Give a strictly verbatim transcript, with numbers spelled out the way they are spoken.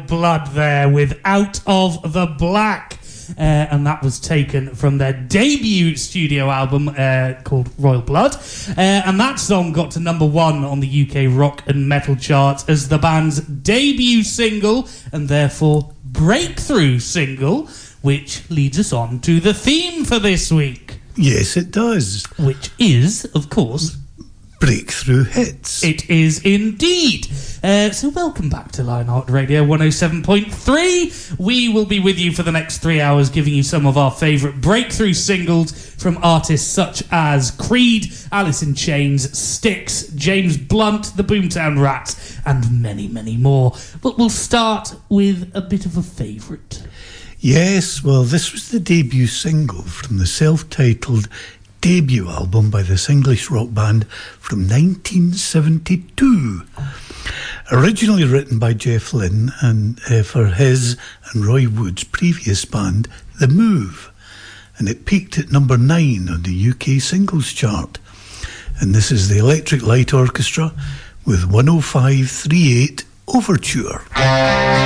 Blood there with Out of the Black. Uh, and that was taken from their debut studio album uh, called Royal Blood. Uh, and that song got to number one on the U K rock and metal charts as the band's debut single and therefore breakthrough single, which leads us on to the theme for this week. Yes, it does. Which is, of course, breakthrough hits. It is indeed. Uh, so welcome back to Lionheart Radio one oh seven point three. We will be with you for the next three hours giving you some of our favourite breakthrough singles from artists such as Creed, Alice in Chains, Styx, James Blunt, the Boomtown Rats, and many, many more. But we'll start with a bit of a favourite. Yes, well, this was the debut single from the self-titled debut album by this English rock band from nineteen seventy-two. Originally written by Jeff Lynne and uh, for his and Roy Wood's previous band, The Move. And it peaked at number nine on the U K singles chart. And this is the Electric Light Orchestra with one oh five thirty-eight Overture.